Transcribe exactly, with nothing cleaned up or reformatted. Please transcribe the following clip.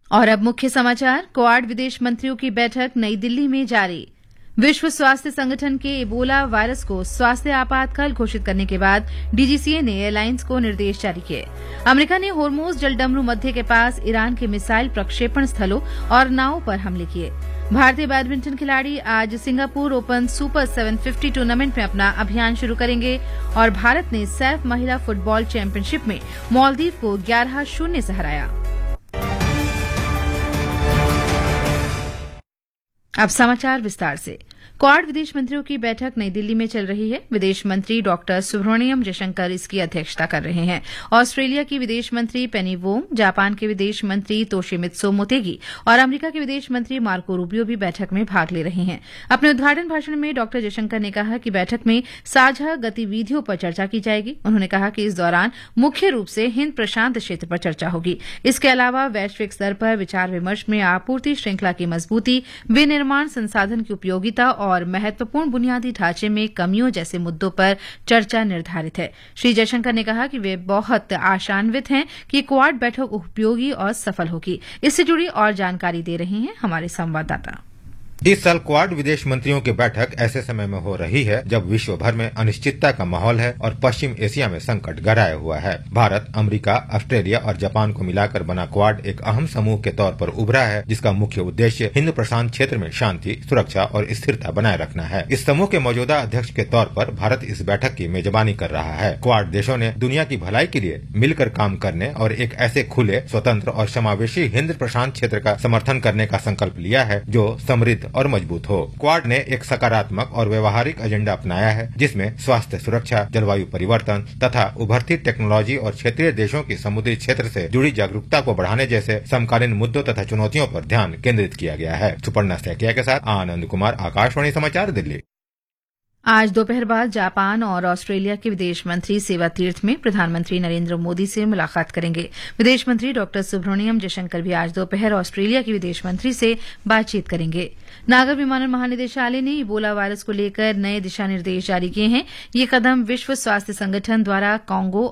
और अब मुख्य समाचार। क्वाड विदेश मंत्रियों की बैठक नई दिल्ली में जारी। विश्व स्वास्थ्य संगठन के इबोला वायरस को स्वास्थ्य आपातकाल घोषित करने के बाद डीजीसीए ने एयरलाइंस को निर्देश जारी किए। अमेरिका ने होर्मुज जलडमरू मध्य के पास ईरान के मिसाइल प्रक्षेपण स्थलों और नावों पर हमले किए। भारतीय बैडमिंटन खिलाड़ी आज सिंगापुर ओपन सुपर सात सौ पचास टूर्नामेंट में अपना अभियान शुरू करेंगे और भारत ने सैफ महिला फुटबॉल चैंपियनशिप में मालदीव को ग्यारह शून्य से हराया। अब समाचार विस्तार से। क्वाड विदेश मंत्रियों की बैठक नई दिल्ली में चल रही है। विदेश मंत्री डॉक्टर सुब्रमण्यम जयशंकर इसकी अध्यक्षता कर रहे हैं। ऑस्ट्रेलिया की विदेश मंत्री पेनी वोंग, जापान के विदेश मंत्री तोशिमित्सु मोतेगी और अमेरिका के विदेश मंत्री मार्को रूबियो भी बैठक में भाग ले रहे हैं। अपने उद्घाटन भाषण में डॉक्टर जयशंकर ने कहा कि बैठक में साझा गतिविधियों पर चर्चा की जाएगी। उन्होंने कहा कि इस दौरान मुख्य रूप से हिंद प्रशांत क्षेत्र पर चर्चा होगी। इसके अलावा वैश्विक स्तर पर विचार विमर्श में आपूर्ति श्रृंखला की मजबूती, विनिर्माण संसाधन की उपयोगिता और महत्वपूर्ण बुनियादी ढांचे में कमियों जैसे मुद्दों पर चर्चा निर्धारित है। श्री जयशंकर ने कहा कि वे बहुत आशान्वित हैं कि क्वाड बैठक उपयोगी और सफल होगी। इससे जुड़ी और जानकारी दे रहे हैं हमारे संवाददाता। इस साल क्वाड विदेश मंत्रियों की बैठक ऐसे समय में हो रही है जब विश्व भर में अनिश्चितता का माहौल है और पश्चिम एशिया में संकट गहराया हुआ है। भारत, अमेरिका, ऑस्ट्रेलिया और जापान को मिलाकर बना क्वाड एक अहम समूह के तौर पर उभरा है, जिसका मुख्य उद्देश्य हिंद प्रशांत क्षेत्र में शांति, सुरक्षा और स्थिरता बनाए रखना है। इस समूह के मौजूदा अध्यक्ष के तौर पर भारत इस बैठक की मेजबानी कर रहा है। क्वाड देशों ने दुनिया की भलाई के लिए मिलकर काम करने और एक ऐसे खुले, स्वतंत्र और समावेशी हिंद प्रशांत क्षेत्र का समर्थन करने का संकल्प लिया है जो समृद्ध और मजबूत हो। क्वाड ने एक सकारात्मक और व्यवहारिक एजेंडा अपनाया है, जिसमें स्वास्थ्य सुरक्षा, जलवायु परिवर्तन तथा उभरती टेक्नोलॉजी और क्षेत्रीय देशों की समुद्री क्षेत्र से जुड़ी जागरूकता को बढ़ाने जैसे समकालीन मुद्दों तथा चुनौतियों पर ध्यान केंद्रित किया गया है। सुपर्णा सैकिया के साथ आनंद कुमार, आकाशवाणी समाचार, दिल्ली। आज दोपहर बाद जापान और ऑस्ट्रेलिया के विदेश मंत्री सेवा तीर्थ में प्रधानमंत्री नरेंद्र मोदी से मुलाकात करेंगे। विदेश मंत्री डॉक्टर सुब्रमण्यम जयशंकर भी आज दोपहर ऑस्ट्रेलिया के विदेश मंत्री से बातचीत करेंगे। नागर विमानन महानिदेशालय ने इबोला वायरस को लेकर नए दिशा निर्देश जारी किए हैं। ये कदम विश्व स्वास्थ्य संगठन द्वारा कांगो